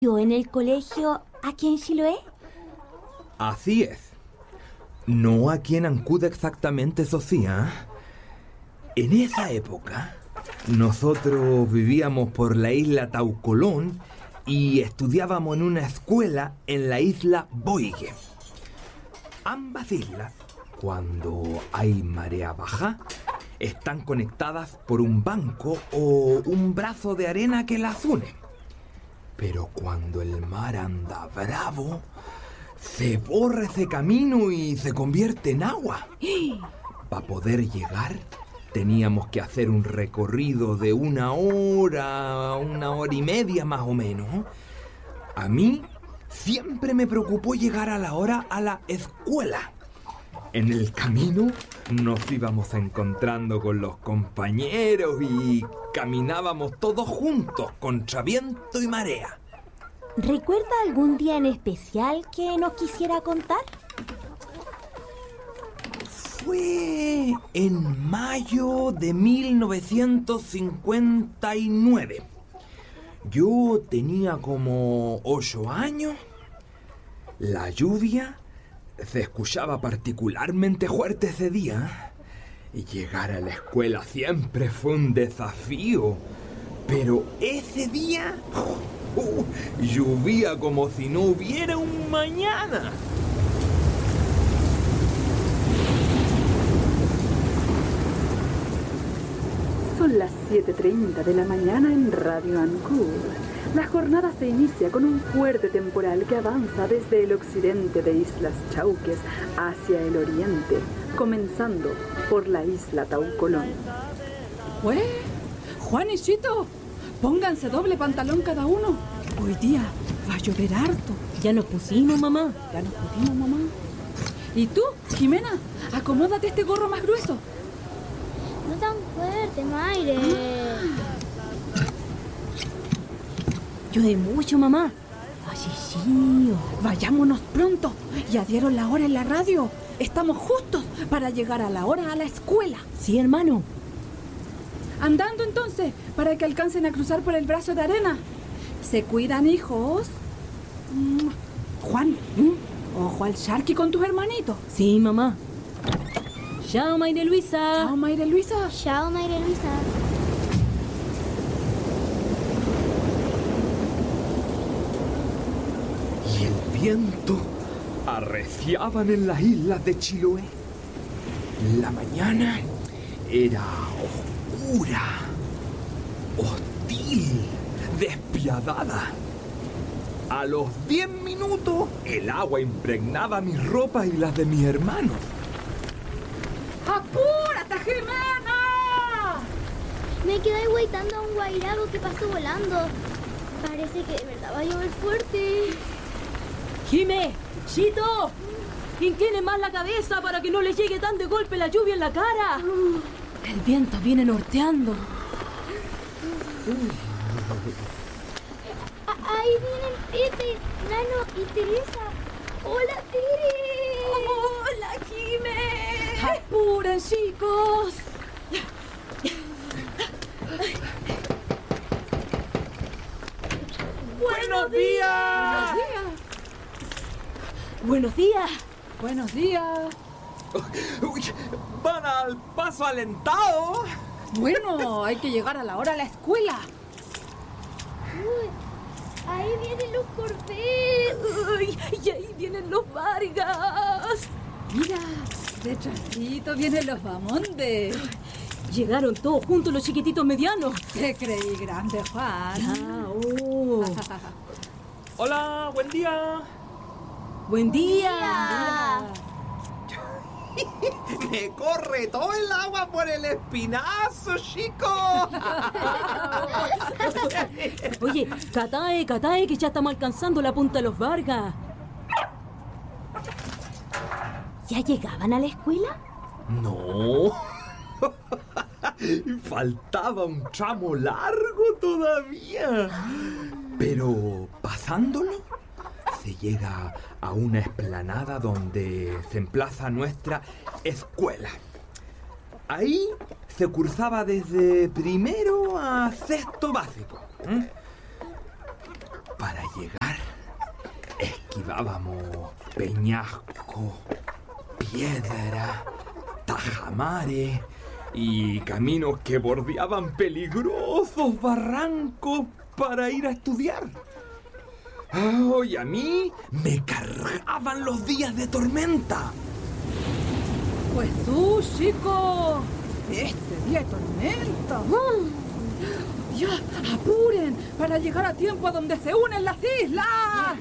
¿En el colegio aquí en Chiloé? Así es. No aquí en Ancud exactamente, Sofía. En esa época, nosotros vivíamos por la isla Taucolón y estudiábamos en una escuela en la isla Boigue. Ambas islas, cuando hay marea baja, están conectadas por un banco o un brazo de arena que las une. Pero cuando el mar anda bravo, se borra ese camino y se convierte en agua. Para poder llegar, teníamos que hacer un recorrido de 1 hora, 1 hora y media más o menos. A mí siempre me preocupó llegar a la hora a la escuela. En el camino nos íbamos encontrando con los compañeros y caminábamos todos juntos contra viento y marea. ¿Recuerda algún día en especial que nos quisiera contar? Fue en mayo de 1959. Yo tenía como 8 años. La lluvia se escuchaba particularmente fuerte ese día. Y llegar a la escuela siempre fue un desafío. Pero ese día llovía como si no hubiera un mañana. Son las 7:30 de la mañana en Radio Ancud. La jornada se inicia con un fuerte temporal que avanza desde el occidente de Islas Chauques hacia el oriente, comenzando por la isla Taucolón. Juan y Chito, pónganse doble pantalón cada uno. Hoy día va a llover harto. Ya nos pusimos, mamá. ¿Y tú, Jimena? Acomódate este gorro más grueso. No tan fuerte, Mayre. Llueve mucho, mamá. Ay, sí. Vayámonos pronto. Ya dieron la hora en la radio. Estamos justos para llegar a la hora a la escuela. Sí, hermano. Andando entonces, para que alcancen a cruzar por el brazo de arena. ¿Se cuidan, hijos? Juan, ojo al Sharky con tus hermanitos. Sí, mamá. Chao, Mayre Luisa. Chao, Mayre Luisa. Chao, Mayre Luisa. Y el viento arreciaban en las islas de Chiloé. La mañana era oscura, hostil, despiadada. A los 10 minutos, el agua impregnaba mis ropas y las de mis hermanos. ¡Apúrate, Jimena! Me quedé guaitando a un guairabo que pasó volando. Parece que de verdad va a llover fuerte. Jime, Chito, inclinen más la cabeza para que no les llegue tan de golpe la lluvia en la cara. El viento viene norteando. Ahí vienen Pepe, Nano y Teresa. ¡Hola, Tere! ¡Hola, Jime! ¡Apuren, chicos! ¡Buenos días! Buenos días. ¡Buenos días! Uy, ¡van al paso alentado! Bueno, hay que llegar a la hora a la escuela. Uy, ahí vienen los Corvettes. Uy, y ahí vienen los Vargas. Mira, detrásito vienen los Bamondes. Llegaron todos juntos los chiquititos medianos. Te creí grande, Juan. Hola, buen día. Buen día. ¡Me corre todo el agua por el espinazo, chico! Oye, Catae, que ya estamos alcanzando la punta de los Vargas. ¿Ya llegaban a la escuela? No. Faltaba un tramo largo todavía. Pero pasándolo, se llega a una explanada donde se emplaza nuestra escuela. Ahí se cursaba desde primero a sexto básico. Para llegar, esquivábamos peñasco, piedra, tajamares y caminos que bordeaban peligrosos barrancos para ir a estudiar. Oh, y a mí me cargaban los días de tormenta. Pues tú, chico, este día de tormenta. Ya, apuren para llegar a tiempo a donde se unen las islas.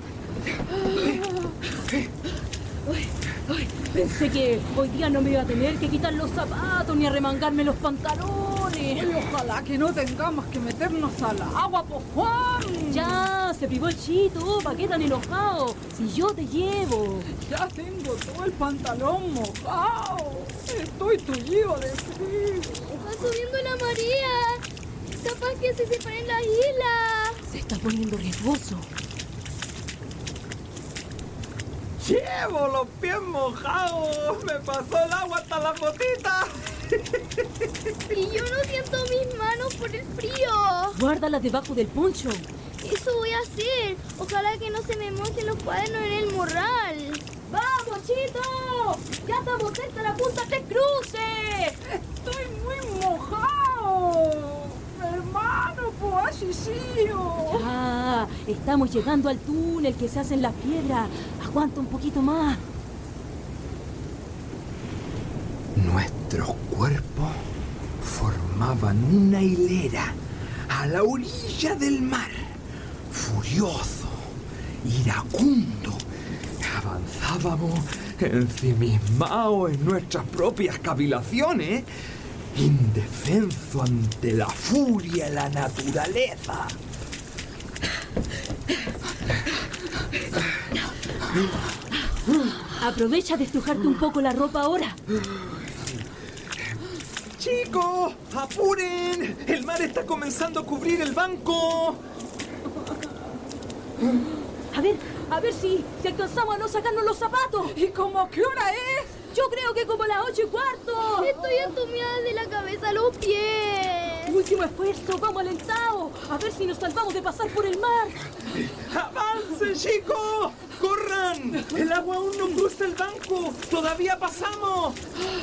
Pensé que hoy día no me iba a tener que quitar los zapatos ni arremangarme los pantalones. Ay, ojalá que no tengamos que meternos al agua, pues Juan. Ya, se privó el Chito. ¿Para qué tan enojado? Si yo te llevo. Ya tengo todo el pantalón mojado. Estoy tullido de frío. Está subiendo la marea. Capaz que se separen las islas. Se está poniendo riesgoso. ¡Llevo los pies mojados! ¡Me pasó el agua hasta las botitas! Y yo no siento mis manos por el frío. Guárdalas debajo del poncho. Eso voy a hacer. Ojalá que no se me mojen los cuadernos en el morral. ¡Vamos, Chito! ¡Ya estamos cerca de la punta de cruce! Estoy muy mojado. Hermano, pues así sí. Ah, estamos llegando al túnel que se hace en las piedras. Aguanta un poquito más. Nuestros cuerpos formaban una hilera a la orilla del mar. Furioso, iracundo, avanzábamos ensimismados en nuestras propias cavilaciones, indefenso ante la furia de la naturaleza. Aprovecha de estrujarte un poco la ropa ahora. ¡Chicos, apuren! ¡El mar está comenzando a cubrir el banco! A ver si alcanzamos a no sacarnos los zapatos. ¿Y cómo qué hora es? Yo creo que como las 8:15. Estoy entumiada de la cabeza a los pies. Último esfuerzo, vamos alentados. A ver si nos salvamos de pasar por el mar. ¡Avancen, chicos! ¡Corran! ¡El agua aún no cruza el banco! ¡Todavía pasamos!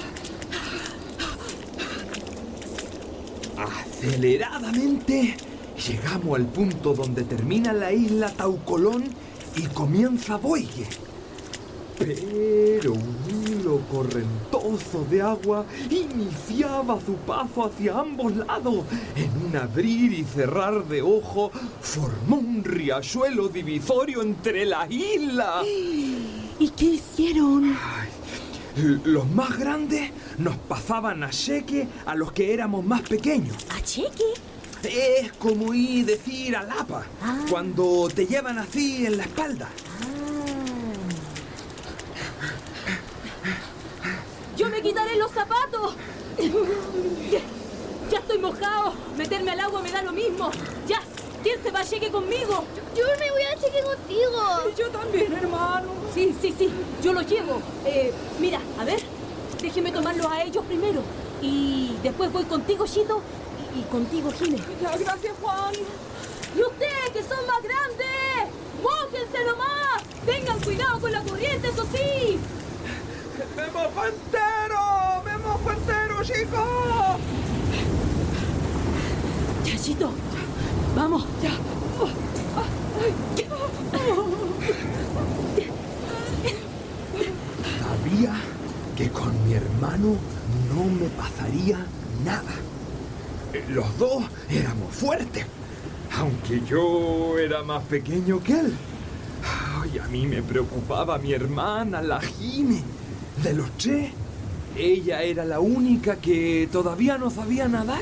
Aceleradamente llegamos al punto donde termina la isla Taucolón y comienza Boygue. Pero un hilo correntoso de agua iniciaba su paso hacia ambos lados. En un abrir y cerrar de ojo, formó un riachuelo divisorio entre las islas. ¿Y qué hicieron? Los más grandes nos pasaban a cheque a los que éramos más pequeños. ¿A cheque? Es como ir decir a lapa, cuando te llevan así en la espalda. ¡Yo me quitaré los zapatos! Ya estoy mojado. Meterme al agua me da lo mismo. Ya, ¿quién se va a cheque conmigo? Yo me voy a cheque contigo. Yo también, hermano. Sí, yo los llevo. Mira, a ver, déjeme tomarlos a ellos primero. Y después voy contigo, Chito, y contigo, Jimé. Ya, gracias, Juan. ¡Y ustedes, que son más grandes! ¡Mójense nomás! ¡Tengan cuidado con la corriente, eso sí! ¡Me mojo entero! ¡Me mojo entero, chicos! Ya, Chito, vamos. Ya. Sabía que con mi hermano no me pasaría nada. Los dos éramos fuertes, aunque yo era más pequeño que él. Ay, a mí me preocupaba mi hermana, la Jime. De los tres, ella era la única que todavía no sabía nadar.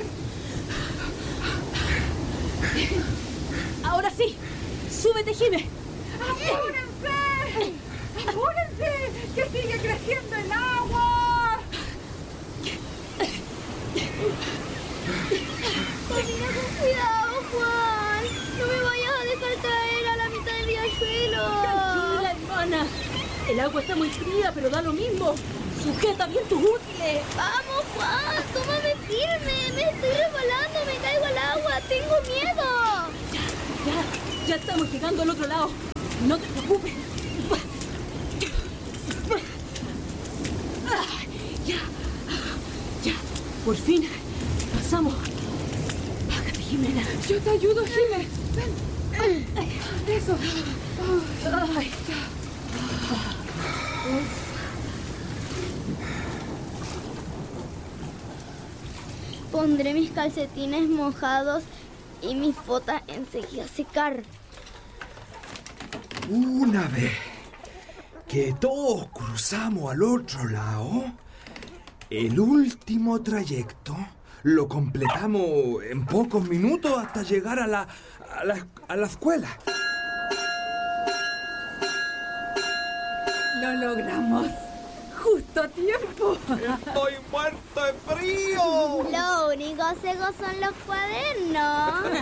Ahora sí, súbete, Jime. ¡Apúrense! ¡Apúrense! ¡Que sigue creciendo el agua! Camina con cuidado, Juan. No me vayas a dejar caer a la mitad del riachuelo. Tranquila, hermana. El agua está muy fría, pero da lo mismo. Sujeta bien tus útiles. Vamos, Juan, tómame firme. Me estoy resbalando, me caigo al agua. Tengo miedo. Ya, Ya estamos llegando al otro lado. No te preocupes. Ya. Por fin pasamos. Bájate, Jimena. Yo te ayudo, Jimé. Ven. Eso. Ay. Pondré mis calcetines mojados y mis botas enseguida a secar. Una vez que todos cruzamos al otro lado, el último trayecto lo completamos en pocos minutos hasta llegar a la escuela. Lo logramos. Justo a tiempo. ¡Estoy muerto de frío! Lo único seco son los cuadernos.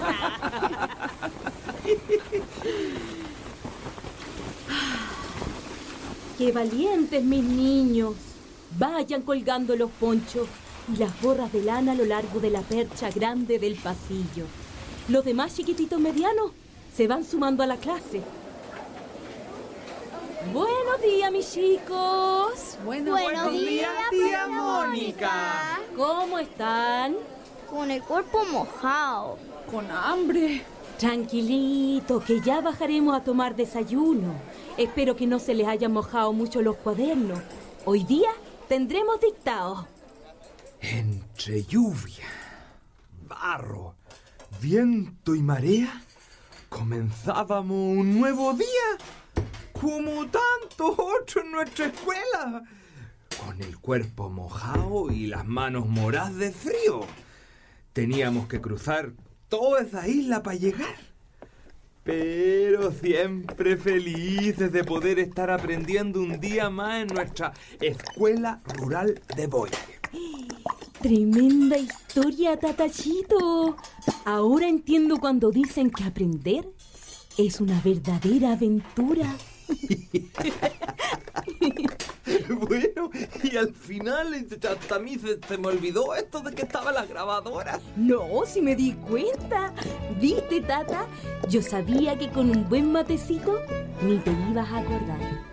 ¡Qué valientes, mis niños! Vayan colgando los ponchos y las gorras de lana a lo largo de la percha grande del pasillo. Los demás chiquititos medianos se van sumando a la clase. Buenos días, mis chicos. Buenos días, tía Mónica. ¿Cómo están? Con el cuerpo mojado. Con hambre. Tranquilito, que ya bajaremos a tomar desayuno. Espero que no se les hayan mojado mucho los cuadernos. Hoy día tendremos dictado. Entre lluvia, barro, viento y marea, comenzábamos un nuevo día, como tantos otros en nuestra escuela, con el cuerpo mojado y las manos moradas de frío. Teníamos que cruzar toda esa isla para llegar, pero siempre felices de poder estar aprendiendo un día más en nuestra escuela rural de Boye. Tremenda historia, Tatachito. Ahora entiendo cuando dicen que aprender es una verdadera aventura. Bueno, y al final hasta a mí se me olvidó esto de que estaba la grabadora. No, si me di cuenta. ¿Viste, Tata? Yo sabía que con un buen matecito ni te ibas a acordar.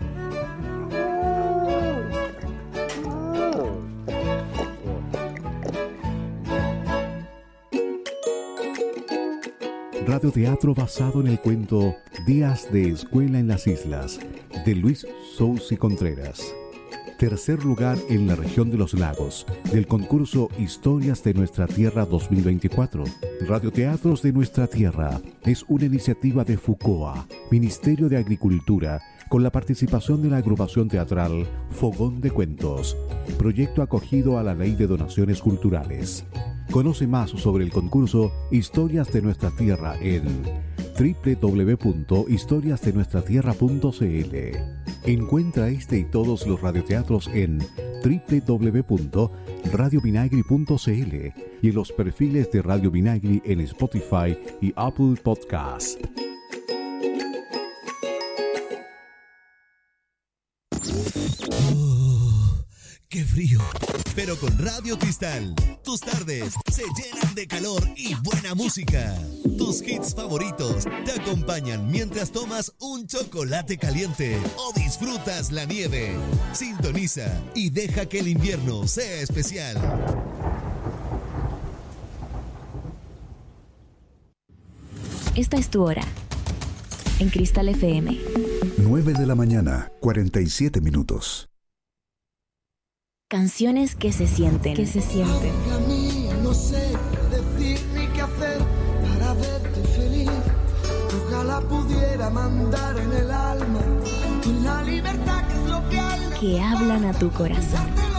Radioteatro basado en el cuento Días de Escuela en las Islas, de Luis Soucy Contreras. Tercer lugar en la región de los lagos, del concurso Historias de Nuestra Tierra 2024. Radioteatros de Nuestra Tierra es una iniciativa de FUCOA, Ministerio de Agricultura, con la participación de la agrupación teatral Fogón de Cuentos, proyecto acogido a la Ley de Donaciones Culturales. Conoce más sobre el concurso Historias de Nuestra Tierra en www.historiasdenuestratierra.cl. Encuentra este y todos los radioteatros en www.radiovinagri.cl y en los perfiles de Radio Vinagri en Spotify y Apple Podcasts. ¡Qué frío! Pero con Radio Cristal, tus tardes se llenan de calor y buena música. Tus hits favoritos te acompañan mientras tomas un chocolate caliente o disfrutas la nieve. Sintoniza y deja que el invierno sea especial. Esta es tu hora. En Cristal FM. 9 de la mañana, 47 minutos. Canciones que se sienten. Amiga mía, no sé qué decir ni qué hacer para verte feliz. Ojalá pudiera mandar en el alma la libertad que es lo que hay. Que hablan a tu corazón.